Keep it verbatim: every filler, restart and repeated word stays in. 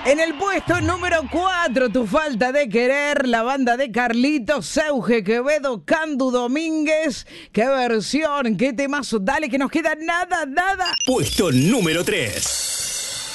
En el puesto número cuatro, Tu falta de querer, la banda de Carlitos, Euge Quevedo, Candu Domínguez. Qué versión, qué temazo. Dale, que nos queda nada, nada. Puesto número tres.